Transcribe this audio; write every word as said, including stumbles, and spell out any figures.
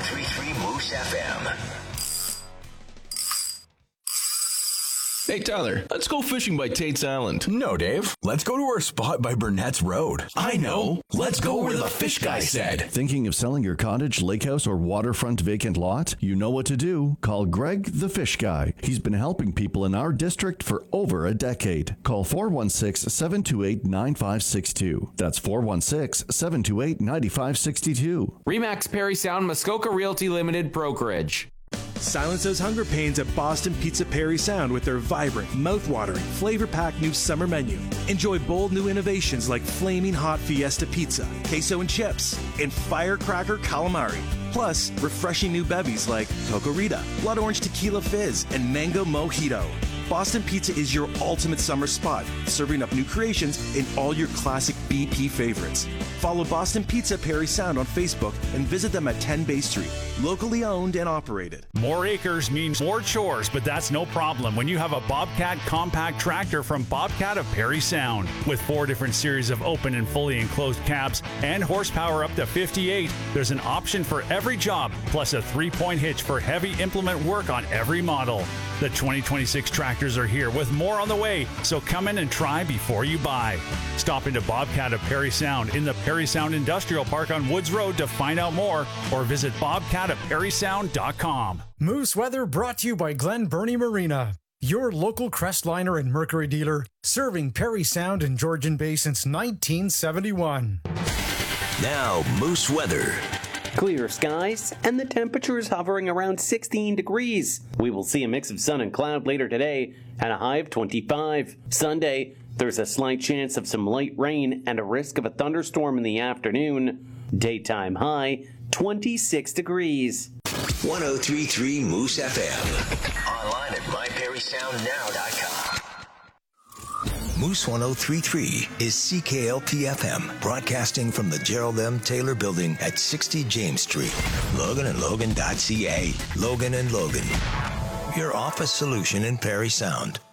three point three Moose F M. Hey, Tyler, let's go fishing by Tate's Island. No, Dave. Let's go to our spot by Burnett's Road. I know. Let's go where the fish guy said. Thinking of selling your cottage, lake house, or waterfront vacant lot? You know what to do. Call Greg the Fish Guy. He's been helping people in our district for over a decade. Call four one six, seven two eight, nine five six two. That's four one six, seven two eight, nine five six two. Remax Perry Sound Muskoka Realty Limited Brokerage. Silence those hunger pains at Boston Pizza Perry Sound with their vibrant, mouth-watering, flavor-packed new summer menu. Enjoy bold new innovations like Flaming Hot Fiesta Pizza, Queso and Chips, and Firecracker Calamari. Plus, refreshing new bevies like Coco Rita, Blood Orange Tequila Fizz, and Mango Mojito. Boston Pizza is your ultimate summer spot, serving up new creations in all your classic B P favorites. Follow Boston Pizza Perry Sound on Facebook and visit them at ten Bay Street. Locally owned and operated. More acres means more chores, but that's no problem when you have a Bobcat compact tractor from Bobcat of Perry Sound. With four different series of open and fully enclosed cabs and horsepower up to fifty-eight, there's an option for every job, plus a three-point hitch for heavy implement work on every model. The twenty twenty-six tractors are here with more on the way, so come in and try before you buy. Stop into Bobcat of Perry Sound in the Perry Sound Industrial Park on Woods Road to find out more, or visit bobcat of perry sound dot com. Moose Weather brought to you by Glen Burnie Marina, your local Crestliner and Mercury dealer, serving Perry Sound and Georgian Bay since nineteen seventy-one. Now, Moose Weather. Clear skies, and the temperature is hovering around sixteen degrees. We will see a mix of sun and cloud later today, and a high of twenty-five. Sunday, there's a slight chance of some light rain and a risk of a thunderstorm in the afternoon. Daytime high, twenty-six degrees. one oh three point three Moose F M. Online at my perry sound now dot com. Moose one oh three point three is C K L P F M, broadcasting from the Gerald M. Taylor Building at sixty James Street. Logan and Logan dot C A. Logan and Logan, your office solution in Perry Sound.